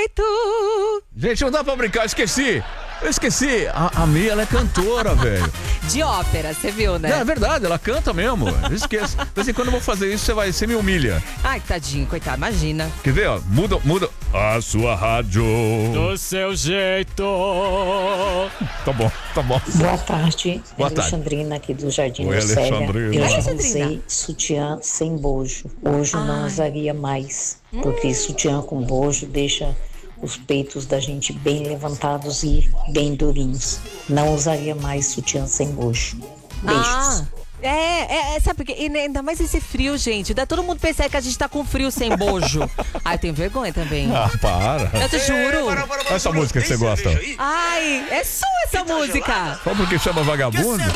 jeito. Gente, não dá pra brincar, eu esqueci. A Mia, ela é cantora, velho. De ópera, você viu, né? Não, é verdade, ela canta mesmo. Eu esqueço. De vez em quando eu vou fazer isso, você me humilha. Ai, tadinho, coitado, imagina. Quer ver, ó? Muda a sua rádio. Do seu jeito. Tá bom. Boa tarde, Boa tarde. Alexandrina aqui do Jardim Oi, Lucélia. Alexandrina. Eu já Alexandrina. usei sutiã sem bojo. Hoje eu não usaria mais, porque sutiã com bojo deixa os peitos da gente bem levantados e bem durinhos. Não usaria mais sutiã sem bojo. Beijos. Sabe porque ainda mais esse frio, gente. Dá todo mundo pensar que a gente tá com frio sem bojo. Ai, eu tenho vergonha também. Ah, para. Eu te juro. Essa música que você gosta. Ai, é sua essa música. Só porque chama vagabundo?